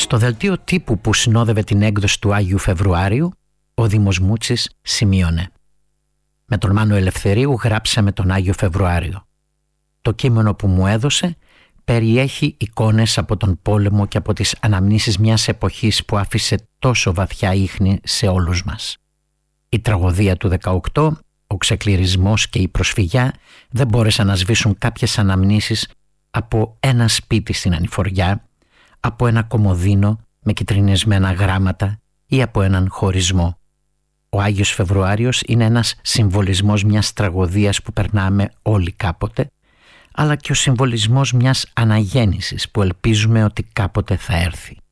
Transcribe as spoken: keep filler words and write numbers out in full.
Στο δελτίο τύπου που συνόδευε την έκδοση του Άγιου Φεβρουάριου, ο Δήμος Μούτσης σημείωνε: «Με τον Μάνο Ελευθερίου γράψαμε τον Άγιο Φεβρουάριο. Το κείμενο που μου έδωσε περιέχει εικόνες από τον πόλεμο και από τις αναμνήσεις μιας εποχής που άφησε τόσο βαθιά ίχνη σε όλους μας. Η τραγωδία του δεκαοκτώ, ο ξεκληρισμός και η προσφυγιά δεν μπόρεσαν να σβήσουν κάποιες αναμνήσεις από ένα σπίτι στην Ανηφοριά, από ένα κομοδίνο με κυτρινισμένα γράμματα ή από έναν χωρισμό. Ο Άγιος Φεβρουάριος είναι ένας συμβολισμός μιας τραγωδίας που περνάμε όλοι κάποτε, αλλά και ο συμβολισμός μιας αναγέννησης που ελπίζουμε ότι κάποτε θα έρθει.